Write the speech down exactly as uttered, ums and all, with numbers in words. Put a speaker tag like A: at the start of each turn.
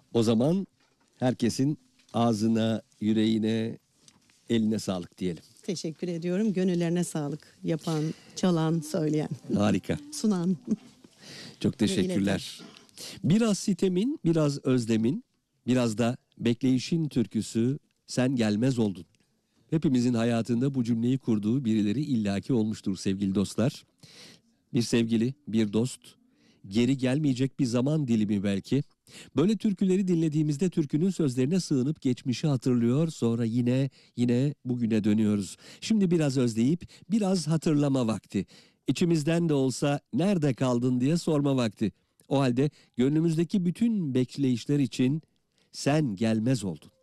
A: O zaman herkesin ağzına, yüreğine, eline sağlık diyelim.
B: Teşekkür ediyorum. Gönüllerine sağlık. Yapan, çalan, söyleyen.
A: Harika.
B: Sunan.
A: Çok teşekkürler. Biraz sitemin, biraz özlemin, biraz da bekleyişin türküsü Sen Gelmez Oldun. Hepimizin hayatında bu cümleyi kurduğu birileri illaki olmuştur sevgili dostlar. Bir sevgili, bir dost, geri gelmeyecek bir zaman dilimi belki. Böyle türküleri dinlediğimizde türkünün sözlerine sığınıp geçmişi hatırlıyor, sonra yine yine bugüne dönüyoruz. Şimdi biraz özleyip biraz hatırlama vakti. İçimizden de olsa nerede kaldın diye sorma vakti. O halde gönlümüzdeki bütün bekleyişler için sen gelmez oldun.